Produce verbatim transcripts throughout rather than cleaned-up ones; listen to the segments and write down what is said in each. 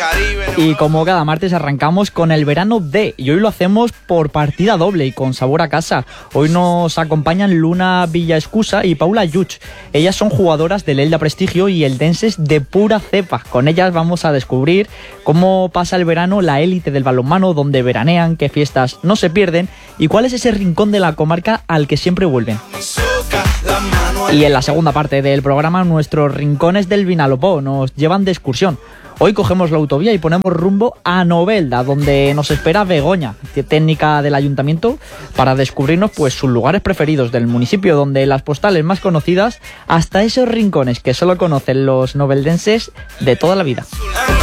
Y como cada martes arrancamos con el verano D, y hoy lo hacemos por partida doble y con sabor a casa. Hoy nos acompañan Luna Villaescusa y Paula Yuch. Ellas son jugadoras del Elda Prestigio y eldenses de pura cepa. Con ellas vamos a descubrir cómo pasa el verano la élite del balonmano, dónde veranean, qué fiestas no se pierden y cuál es ese rincón de la comarca al que siempre vuelven. Y en la segunda parte del programa, nuestros rincones del Vinalopó nos llevan de excursión. Hoy cogemos la autovía y ponemos rumbo a Novelda, donde nos espera Begoña, técnica del ayuntamiento, para descubrirnos pues sus lugares preferidos del municipio, donde las postales más conocidas, hasta esos rincones que solo conocen los noveldenses de toda la vida.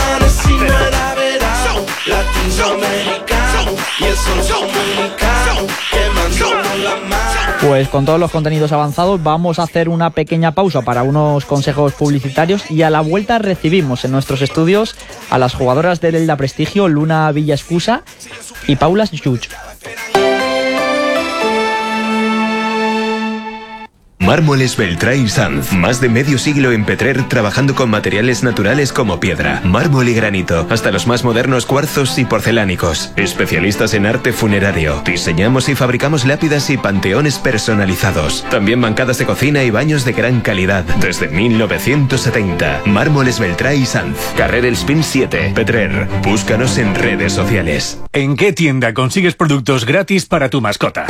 Pues con todos los contenidos avanzados vamos a hacer una pequeña pausa para unos consejos publicitarios y a la vuelta recibimos en nuestros estudios a las jugadoras del Elda Prestigio, Luna Villaescusa y Paula Yuch. Mármoles Beltrán y Sanz. Más de medio siglo en Petrer trabajando con materiales naturales como piedra, mármol y granito, hasta los más modernos cuarzos y porcelánicos. Especialistas en arte funerario. Diseñamos y fabricamos lápidas y panteones personalizados. También bancadas de cocina y baños de gran calidad. Desde mil novecientos setenta. Mármoles Beltrán y Sanz. Carrer El Spin siete, Petrer. Búscanos en redes sociales. ¿En qué tienda consigues productos gratis para tu mascota?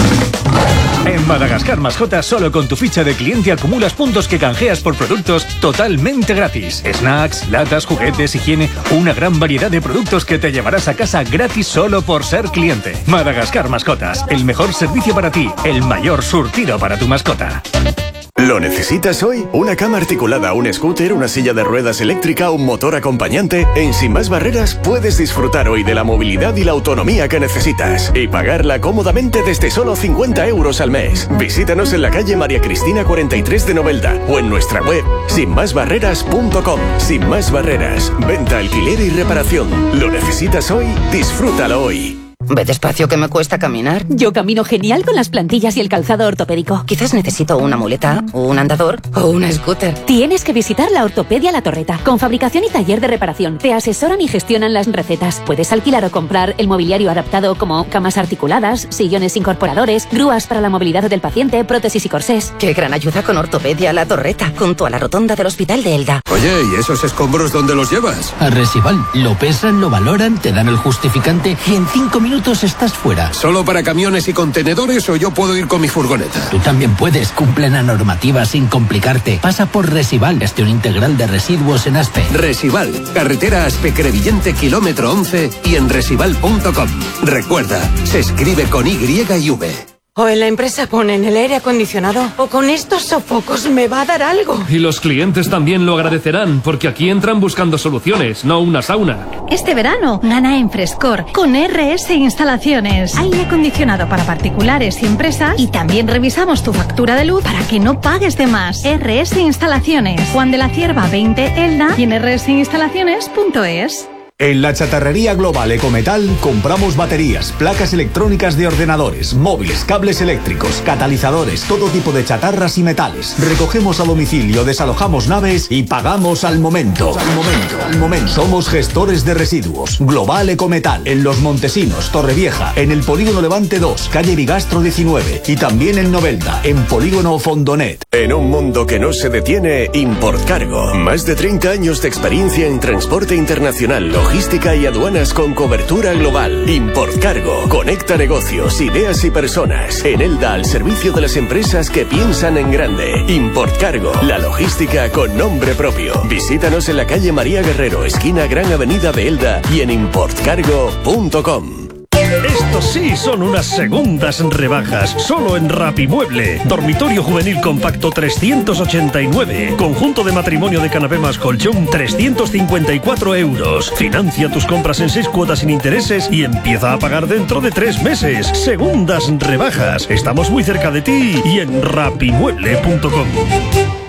En Madagascar Mascotas, solo con tu ficha de cliente acumulas puntos que canjeas por productos totalmente gratis. Snacks, latas, juguetes, higiene, una gran variedad de productos que te llevarás a casa gratis solo por ser cliente. Madagascar Mascotas, el mejor servicio para ti, el mayor surtido para tu mascota. ¿Lo necesitas hoy? ¿Una cama articulada, un scooter, una silla de ruedas eléctrica, un motor acompañante? En Sin Más Barreras puedes disfrutar hoy de la movilidad y la autonomía que necesitas y pagarla cómodamente desde solo cincuenta euros al mes. Visítanos en la calle María Cristina cuarenta y tres de Novelda o en nuestra web sin más barreras punto com. Sin Más Barreras, venta, alquiler y reparación. ¿Lo necesitas hoy? Disfrútalo hoy. Ve despacio, que me cuesta caminar. Yo camino genial con las plantillas y el calzado ortopédico. Quizás necesito una muleta, un andador o una scooter. Tienes que visitar la Ortopedia La Torreta. Con fabricación y taller de reparación. Te asesoran y gestionan las recetas. Puedes alquilar o comprar el mobiliario adaptado como camas articuladas, sillones incorporadores, grúas para la movilidad del paciente, prótesis y corsés. ¡Qué gran ayuda con Ortopedia La Torreta! Junto a la rotonda del Hospital de Elda. Oye, ¿y esos escombros dónde los llevas? A Resival. Lo pesan, lo valoran, te dan el justificante y en cinco minutos estás fuera. ¿Solo para camiones y contenedores o yo puedo ir con mi furgoneta? Tú también puedes. Cumple la normativa sin complicarte. Pasa por Resival, gestión integral de residuos en Aspe. Resival, carretera Aspe-Crevillente, kilómetro once y en resival punto com. Recuerda, se escribe con Y y V. O en la empresa ponen el aire acondicionado, o con estos sofocos me va a dar algo. Y los clientes también lo agradecerán, porque aquí entran buscando soluciones, no una sauna. Este verano, gana en Frescor, con R S Instalaciones. Aire acondicionado para particulares y empresas, y también revisamos tu factura de luz para que no pagues de más. R S Instalaciones, Juan de la Cierva veinte, Elda, y en r s instalaciones punto es. En la chatarrería global Ecometal compramos baterías, placas electrónicas de ordenadores, móviles, cables eléctricos, catalizadores, todo tipo de chatarras y metales. Recogemos a domicilio, desalojamos naves y pagamos al momento. Al momento, al momento. Somos gestores de residuos. Global Ecometal, en Los Montesinos, Torrevieja, en el Polígono Levante dos, calle Bigastro diecinueve y también en Novelda, en Polígono Fondonet. En un mundo que no se detiene, Importcargo. Más de treinta años de experiencia en transporte internacional, logística y aduanas con cobertura global. Importcargo. Conecta negocios, ideas y personas. En Elda, al servicio de las empresas que piensan en grande. Importcargo. La logística con nombre propio. Visítanos en la calle María Guerrero, esquina Gran Avenida de Elda y en importcargo punto com. Estos sí son unas segundas rebajas, solo en Rapimueble. Dormitorio juvenil compacto trescientos ochenta y nueve. Conjunto de matrimonio de canapé más colchón trescientos cincuenta y cuatro euros. Financia tus compras en seis cuotas sin intereses y empieza a pagar dentro de tres meses. Segundas rebajas. Estamos muy cerca de ti y en rapimueble punto com.